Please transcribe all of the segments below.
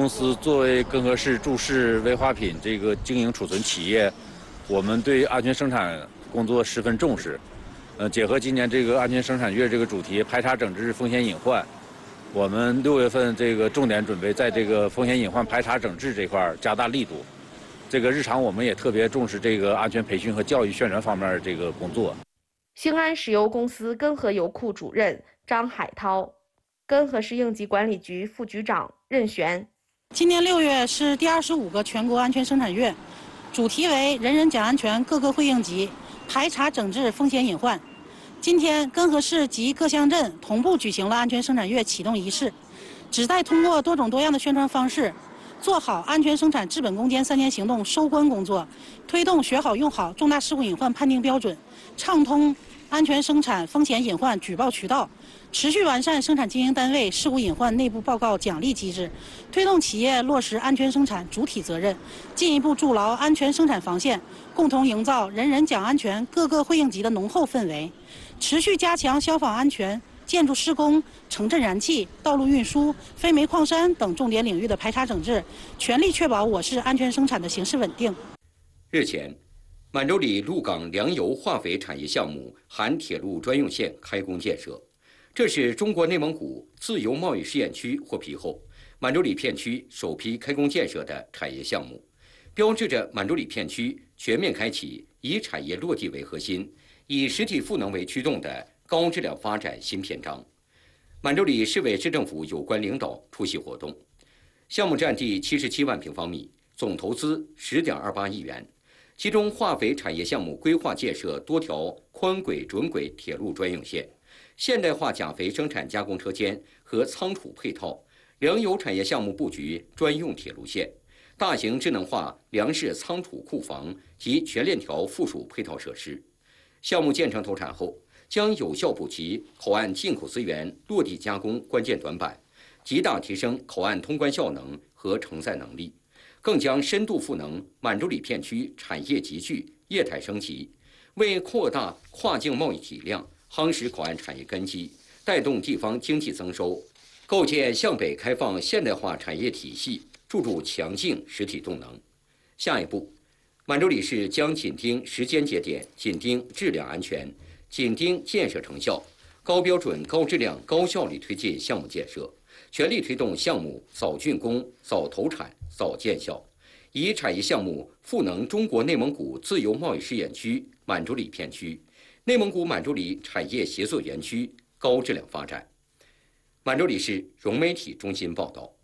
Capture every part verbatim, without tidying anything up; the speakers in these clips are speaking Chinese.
公司作为根河市注释危化品这个经营储存企业，我们对安全生产工作十分重视。呃，结合今年这个安全生产月这个主题，排查整治风险隐患，我们六月份这个重点准备在这个风险隐患排查整治这块加大力度。这个日常我们也特别重视这个安全培训和教育宣传方面这个工作。 兴安石油公司根河油库主任张海涛，根河市应急管理局副局长任璇。 今年六月是第二十五个全国安全生产月，主题为人人讲安全，个个会应急，排查整治风险隐患。今天，根河市及各乡镇同步举行了安全生产月启动仪式，旨在通过多种多样的宣传方式，做好安全生产治本攻坚三年行动收官工作，推动学好用好重大事故隐患判定标准，畅通安全生产风险隐患举报渠道，持续完善生产经营单位事故隐患内部报告奖励机制，推动企业落实安全生产主体责任，进一步筑牢安全生产防线，共同营造人人讲安全，个个会应急的浓厚氛围。持续加强消防安全、建筑施工、城镇燃气、道路运输、非煤矿山等重点领域的排查整治，全力确保我市安全生产的形势稳定。 日前，满洲里鹿港粮油化肥产业项目含铁路专用线开工建设，这是中国内蒙古自由贸易试验区获批后，满洲里片区首批开工建设的产业项目，标志着满洲里片区全面开启以产业落地为核心，以实体赋能为驱动的高质量发展新篇章。满洲里市委市政府有关领导出席活动。项目占地七十七万平方米，总投资十点二八亿元。其中，化肥产业项目规划建设多条宽轨准轨铁路专用线，现代化钾肥生产加工车间和仓储配套；粮油产业项目布局专用铁路线，大型智能化粮食仓储库房及全链条附属配套设施。项目建成投产后，将有效补齐口岸进口资源落地加工关键短板，极大提升口岸通关效能和承载能力，更将深度赋能满洲里片区产业集聚、业态升级，为扩大跨境贸易体量、夯实口岸产业根基、带动地方经济增收，构建向北开放现代化产业体系，注入强劲实体动能。下一步，满洲里市将紧盯时间节点，紧盯质量安全，紧盯建设成效，高标准、高质量、高效率推进项目建设，全力推动项目早竣工、早投产、早见效，以产业项目赋能中国内蒙古自由贸易试验区满洲里片区、内蒙古满洲里产业协作园区高质量发展。满洲里市融媒体中心报道。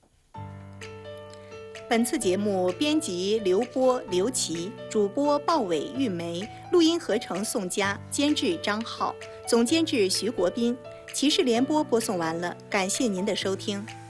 本次节目编辑刘波、刘琦，主播鲍伟、玉梅，录音合成宋佳，监制张浩，总监制徐国斌。骑士联播播送完了，感谢您的收听。